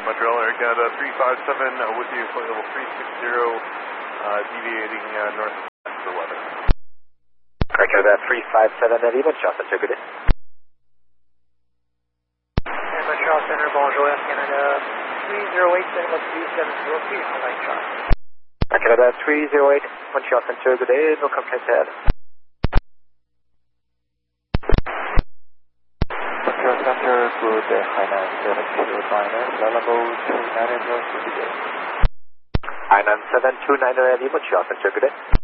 Montreal Air Canada 357 with you, flight level 360, deviating north for weather. Air Canada 357 at Montreal Center, good day. Montreal Center, bonjour, Air Canada 308, sending up 370, please hold chart. Air Canada 308, Montreal Center, good day, no complaints ahead. Montreal Center, good day, Hainan 7299, level 290, good day. Hainan 7299 at Montreal Center, good day.